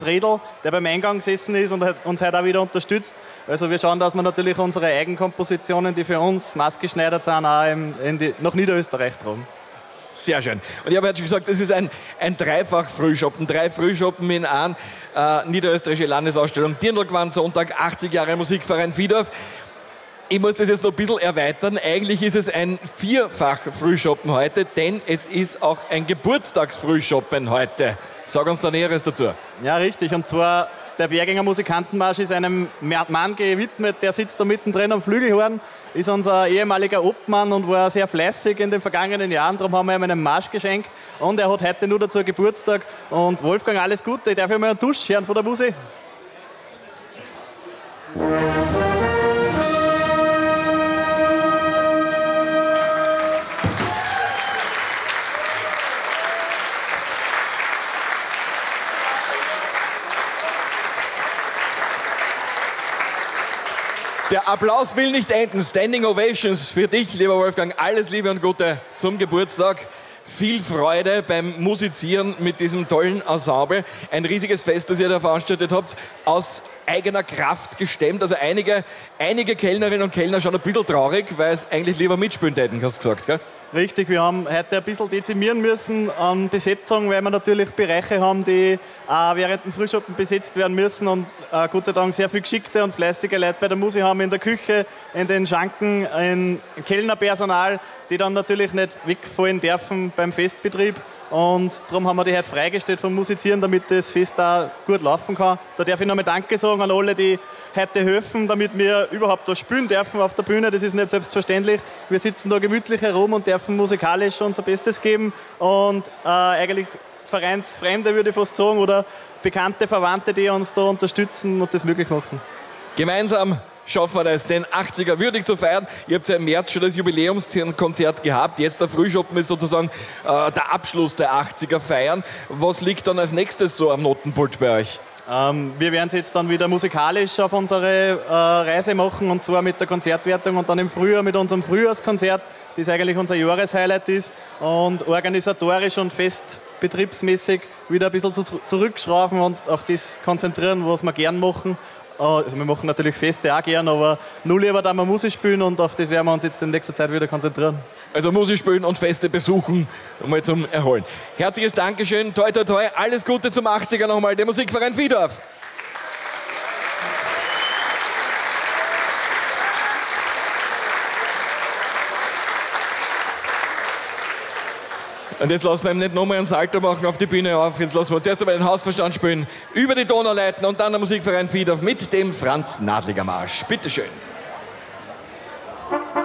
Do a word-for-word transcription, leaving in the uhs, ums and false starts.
Redl, der beim Eingang gesessen ist und uns heute auch wieder unterstützt. Also wir schauen, dass wir natürlich unsere Eigenkompositionen, die für uns maßgeschneidert sind, auch im, in die, nach Niederösterreich tragen. Sehr schön. Und ich habe jetzt schon gesagt, es ist ein, ein Dreifach-Frühschoppen. Drei Frühschoppen in einem. Äh, Niederösterreichische Landesausstellung Dirndl-Gewand, Sonntag, achtzig Jahre Musikverein Viedorf. Ich muss das jetzt noch ein bisschen erweitern. Eigentlich ist es ein Vierfach-Frühschoppen heute, denn es ist auch ein Geburtstagsfrühschoppen heute. Sag uns da Näheres dazu. Ja, richtig. Und zwar der Berginger Musikantenmarsch ist einem Mann gewidmet, der sitzt da mittendrin am Flügelhorn, ist unser ehemaliger Obmann und war sehr fleißig in den vergangenen Jahren. Darum haben wir ihm einen Marsch geschenkt. Und er hat heute nur dazu Geburtstag. Und Wolfgang, alles Gute. Ich darf ja mal einen Tusch hören von der Musik. Der Applaus will nicht enden. Standing Ovations für dich, lieber Wolfgang. Alles Liebe und Gute zum Geburtstag. Viel Freude beim Musizieren mit diesem tollen Ensemble. Ein riesiges Fest, das ihr da veranstaltet habt, aus eigener Kraft gestemmt. Also einige, einige Kellnerinnen und Kellner schon ein bisschen traurig, weil es eigentlich lieber mitspielen hätten, hast du gesagt, gell? Richtig, wir haben heute ein bisschen dezimieren müssen an Besetzung, weil wir natürlich Bereiche haben, die auch während dem Frühschoppen besetzt werden müssen und äh, Gott sei Dank sehr viel geschickte und fleißige Leute bei der Musik haben in der Küche, in den Schanken, in Kellnerpersonal, die dann natürlich nicht wegfallen dürfen beim Festbetrieb. Und darum haben wir die heute freigestellt vom Musizieren, damit das Fest auch gut laufen kann. Da darf ich nochmal Danke sagen an alle, die heute helfen, damit wir überhaupt da spielen dürfen auf der Bühne. Das ist nicht selbstverständlich. Wir sitzen da gemütlich herum und dürfen musikalisch unser Bestes geben. Und äh, eigentlich Vereinsfremde, würde ich fast sagen, oder bekannte Verwandte, die uns da unterstützen und das möglich machen. Gemeinsam schaffen wir das, den achtziger würdig zu feiern. Ihr habt ja im März schon das Jubiläumskonzert gehabt. Jetzt der Frühschoppen ist sozusagen äh, der Abschluss der achtziger Feiern. Was liegt dann als nächstes so am Notenpult bei euch? Ähm, wir werden es jetzt dann wieder musikalisch auf unsere äh, Reise machen, und zwar mit der Konzertwertung und dann im Frühjahr mit unserem Frühjahrskonzert, das eigentlich unser Jahreshighlight ist, und organisatorisch und festbetriebsmäßig wieder ein bisschen zu, zurückschrauben und auf das konzentrieren, was wir gern machen. Also wir machen natürlich Feste auch gern, aber nur lieber da wir Musik spielen, und auf das werden wir uns jetzt in nächster Zeit wieder konzentrieren. Also Musik spielen und Feste besuchen, mal zum Erholen. Herzliches Dankeschön, toi toi toi, alles Gute zum achtziger nochmal, der Musikverein Viedorf. Und jetzt lassen wir ihm nicht nochmal einen Salto machen auf die Bühne auf. Jetzt lassen wir zuerst einmal den Hausverstand spielen, über die Donau leiten und dann der Musikverein Viedorf mit dem Franz Nadliger Marsch. Bitteschön.